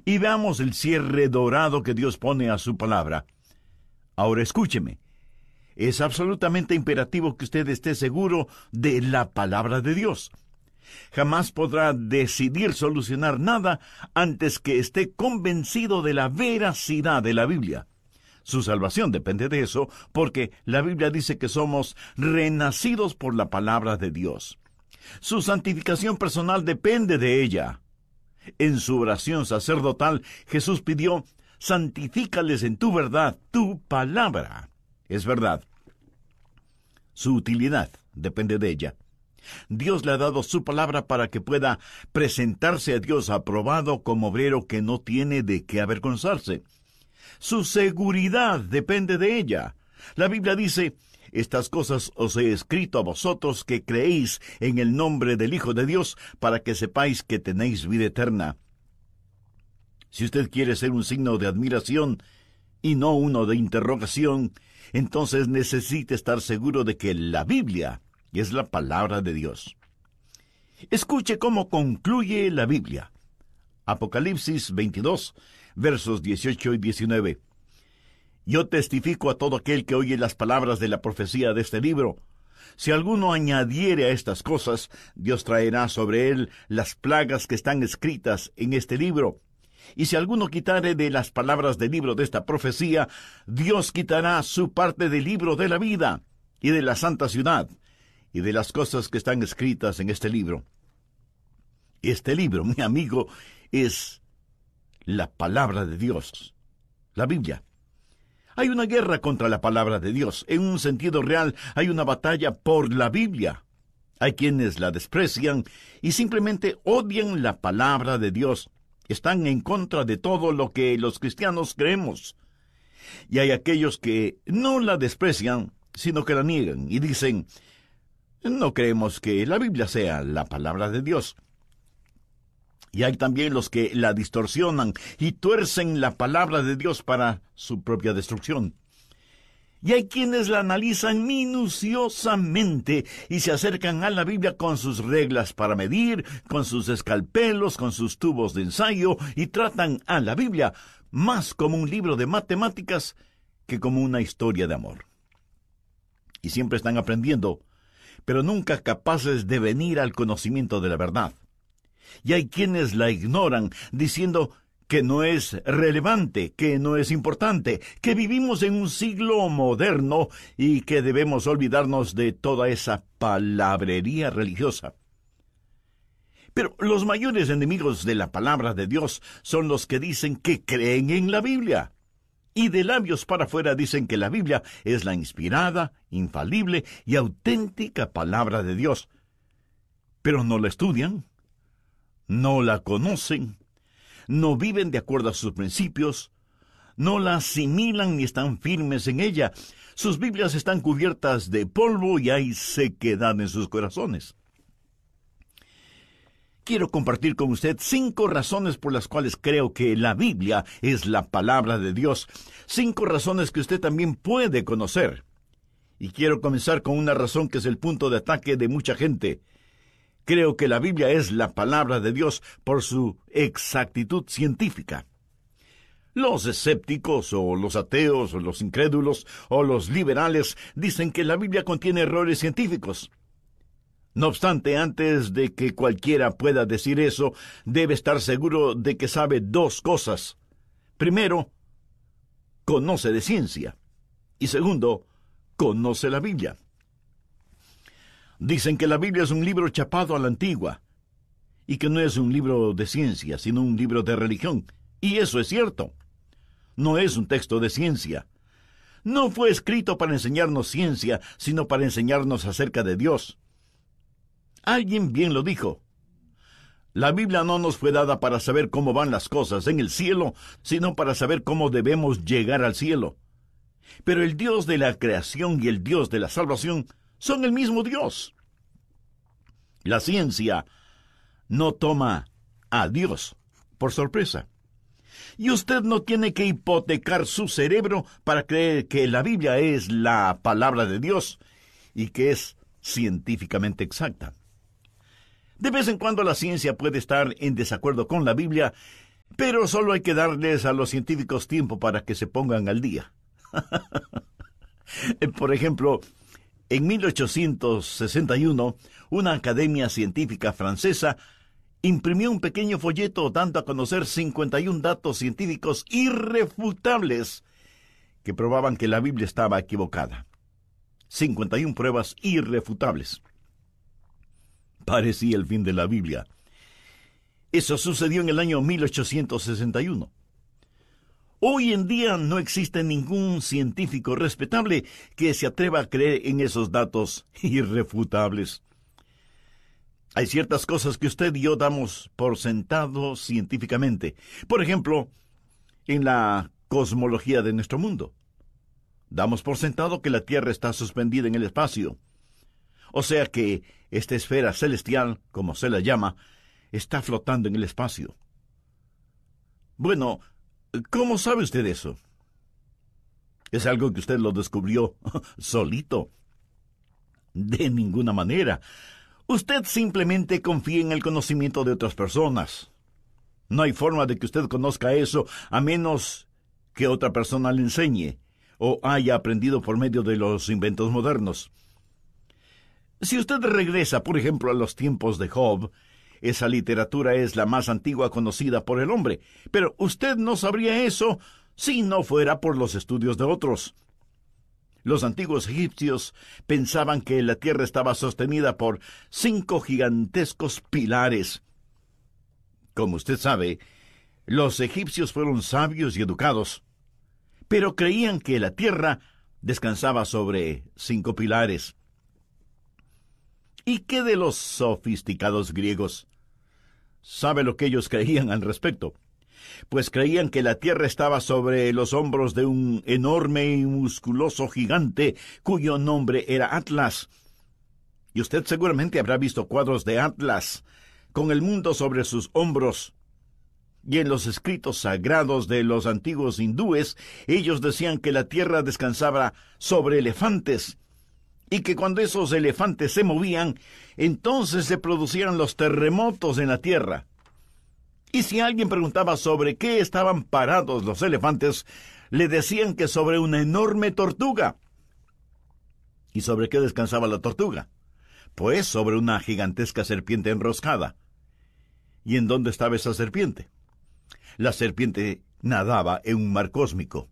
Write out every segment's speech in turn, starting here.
Y veamos el cierre dorado que Dios pone a su palabra. Ahora escúcheme. Es absolutamente imperativo que usted esté seguro de la palabra de Dios. Jamás podrá decidir solucionar nada antes que esté convencido de la veracidad de la Biblia. Su salvación depende de eso, porque la Biblia dice que somos renacidos por la palabra de Dios. Su santificación personal depende de ella. En su oración sacerdotal, Jesús pidió: santifícales en tu verdad, tu palabra es verdad. Su utilidad depende de ella. Dios le ha dado su palabra para que pueda presentarse a Dios aprobado como obrero que no tiene de qué avergonzarse. Su seguridad depende de ella. La Biblia dice: estas cosas os he escrito a vosotros que creéis en el nombre del Hijo de Dios, para que sepáis que tenéis vida eterna. Si usted quiere ser un signo de admiración y no uno de interrogación, entonces necesita estar seguro de que la Biblia es la palabra de Dios. Escuche cómo concluye la Biblia. Apocalipsis 22, versos 18 y 19. Yo testifico a todo aquel que oye las palabras de la profecía de este libro. Si alguno añadiere a estas cosas, Dios traerá sobre él las plagas que están escritas en este libro. Y si alguno quitare de las palabras del libro de esta profecía, Dios quitará su parte del libro de la vida, y de la santa ciudad, y de las cosas que están escritas en este libro. Este libro, mi amigo, es la palabra de Dios, la Biblia. Hay una guerra contra la palabra de Dios. En un sentido real, hay una batalla por la Biblia. Hay quienes la desprecian y simplemente odian la palabra de Dios. Están en contra de todo lo que los cristianos creemos. Y hay aquellos que no la desprecian, sino que la niegan y dicen: no creemos que la Biblia sea la palabra de Dios. Y hay también los que la distorsionan y tuercen la palabra de Dios para su propia destrucción. Y hay quienes la analizan minuciosamente y se acercan a la Biblia con sus reglas para medir, con sus escalpelos, con sus tubos de ensayo, y tratan a la Biblia más como un libro de matemáticas que como una historia de amor. Y siempre están aprendiendo, pero nunca capaces de venir al conocimiento de la verdad. Y hay quienes la ignoran, diciendo que no es relevante, que no es importante, que vivimos en un siglo moderno y que debemos olvidarnos de toda esa palabrería religiosa. Pero los mayores enemigos de la palabra de Dios son los que dicen que creen en la Biblia. Y de labios para afuera dicen que la Biblia es la inspirada, infalible y auténtica palabra de Dios. Pero no la estudian, no la conocen, no viven de acuerdo a sus principios, no la asimilan ni están firmes en ella. Sus Biblias están cubiertas de polvo y hay sequedad en sus corazones. Quiero compartir con usted 5 razones por las cuales creo que la Biblia es la palabra de Dios. 5 razones que usted también puede conocer. Y quiero comenzar con una razón que es el punto de ataque de mucha gente. Creo que la Biblia es la palabra de Dios por su exactitud científica. Los escépticos, o los ateos, o los incrédulos, o los liberales dicen que la Biblia contiene errores científicos. No obstante, antes de que cualquiera pueda decir eso, debe estar seguro de que sabe 2 cosas. Primero, conoce de ciencia. Y segundo, conoce la Biblia. Dicen que la Biblia es un libro chapado a la antigua, y que no es un libro de ciencia, sino un libro de religión. Y eso es cierto. No es un texto de ciencia. No fue escrito para enseñarnos ciencia, sino para enseñarnos acerca de Dios. Alguien bien lo dijo. La Biblia no nos fue dada para saber cómo van las cosas en el cielo, sino para saber cómo debemos llegar al cielo. Pero el Dios de la creación y el Dios de la salvación son el mismo Dios. La ciencia no toma a Dios por sorpresa. Y usted no tiene que hipotecar su cerebro para creer que la Biblia es la palabra de Dios y que es científicamente exacta. De vez en cuando la ciencia puede estar en desacuerdo con la Biblia, Pero solo hay que darles a los científicos tiempo para que se pongan al día. Por ejemplo, en 1861, una academia científica francesa imprimió un pequeño folleto dando a conocer 51 datos científicos irrefutables que probaban que la Biblia estaba equivocada. 51 pruebas irrefutables. Parecía el fin de la Biblia. Eso sucedió en el año 1861. Hoy en día no existe ningún científico respetable que se atreva a creer en esos datos irrefutables. Hay ciertas cosas que usted y yo damos por sentado científicamente. Por ejemplo, en la cosmología de nuestro mundo. Damos por sentado que la Tierra está suspendida en el espacio. O sea que esta esfera celestial, como se la llama, está flotando en el espacio. Bueno, ¿cómo sabe usted eso? ¿Es algo que usted lo descubrió solito? De ninguna manera. Usted simplemente confía en el conocimiento de otras personas. No hay forma de que usted conozca eso a menos que otra persona le enseñe o haya aprendido por medio de los inventos modernos. Si usted regresa, por ejemplo, a los tiempos de Job, esa literatura es la más antigua conocida por el hombre, pero usted no sabría eso si no fuera por los estudios de otros. Los antiguos egipcios pensaban que la tierra estaba sostenida por 5 gigantescos pilares. Como usted sabe, los egipcios fueron sabios y educados, pero creían que la tierra descansaba sobre 5 pilares. ¿Y qué de los sofisticados griegos? ¿Sabe lo que ellos creían al respecto? Pues creían que la tierra estaba sobre los hombros de un enorme y musculoso gigante cuyo nombre era Atlas. Y usted seguramente habrá visto cuadros de Atlas, con el mundo sobre sus hombros. Y en los escritos sagrados de los antiguos hindúes, ellos decían que la tierra descansaba sobre elefantes, y que cuando esos elefantes se movían, entonces se producían los terremotos en la tierra. Y si alguien preguntaba sobre qué estaban parados los elefantes, le decían que sobre una enorme tortuga. ¿Y sobre qué descansaba la tortuga? Pues sobre una gigantesca serpiente enroscada. ¿Y en dónde estaba esa serpiente? La serpiente nadaba en un mar cósmico.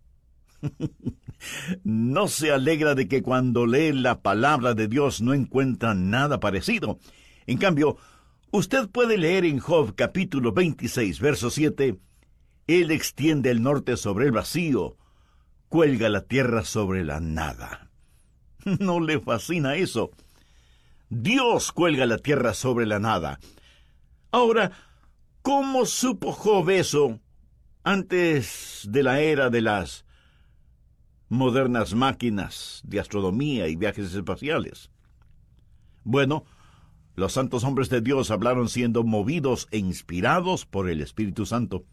No se alegra de que cuando lee la palabra de Dios no encuentra nada parecido. En cambio, usted puede leer en Job capítulo 26, verso 7, Él extiende el norte sobre el vacío, cuelga la tierra sobre la nada. ¿No le fascina eso? Dios cuelga la tierra sobre la nada. Ahora, ¿cómo supo Job eso antes de la era de las modernas máquinas de astronomía y viajes espaciales? Bueno, los santos hombres de Dios hablaron siendo movidos e inspirados por el Espíritu Santo.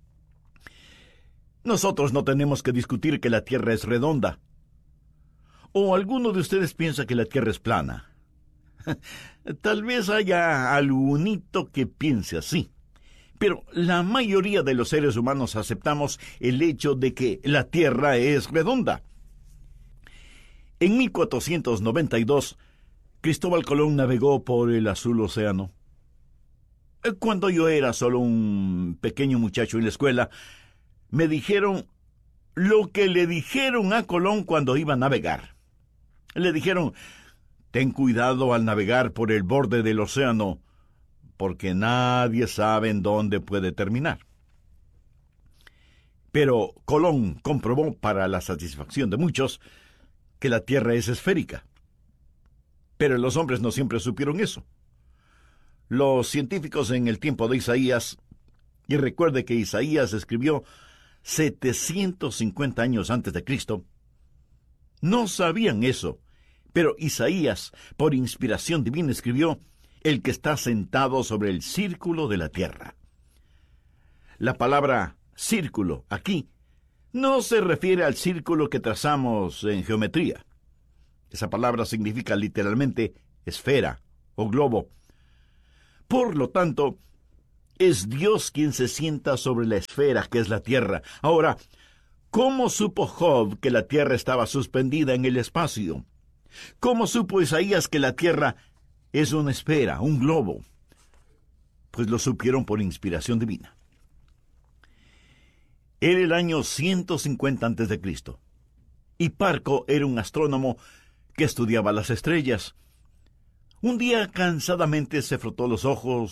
Nosotros no tenemos que discutir que la Tierra es redonda. ¿O alguno de ustedes piensa que la Tierra es plana? Tal vez haya algunito que piense así. Pero la mayoría de los seres humanos aceptamos el hecho de que la Tierra es redonda. En 1492, Cristóbal Colón navegó por el azul océano. Cuando yo era solo un pequeño muchacho en la escuela, me dijeron lo que le dijeron a Colón cuando iba a navegar. Le dijeron: ten cuidado al navegar por el borde del océano, porque nadie sabe en dónde puede terminar. Pero Colón comprobó, para la satisfacción de muchos, que la Tierra es esférica. Pero los hombres no siempre supieron eso. Los científicos en el tiempo de Isaías, y recuerde que Isaías escribió 750 años antes de Cristo, no sabían eso, pero Isaías, por inspiración divina, escribió: el que está sentado sobre el círculo de la tierra. La palabra círculo aquí no se refiere al círculo que trazamos en geometría. Esa palabra significa literalmente esfera o globo. Por lo tanto, Es Dios quien se sienta sobre la esfera que es la tierra. Ahora, ¿cómo supo Job que la tierra estaba suspendida en el espacio? ¿Cómo supo Isaías que la tierra es una esfera, un globo? Pues lo supieron por inspiración divina. Era el año 150 a.C. y Parco era un astrónomo que estudiaba las estrellas. Un día cansadamente se frotó los ojos